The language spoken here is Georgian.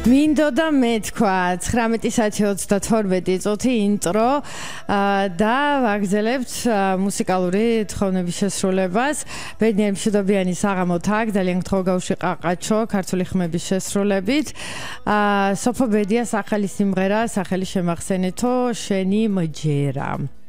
მინდოდა მე თქვა 19:32 წუთი ინტრო და ვაგზელებთ მუსიკალური თხოვნების შესრულებას. ბედნიერი მშვიდობიანი საღამოთ აქ, ძალიან გთხოვ გავშიყაყაჩო ქართული ხმების შესრულებით. სოფო ბედიას ახალი სიმღერა, სახელი შემახსენეთო, შენი მჯერა.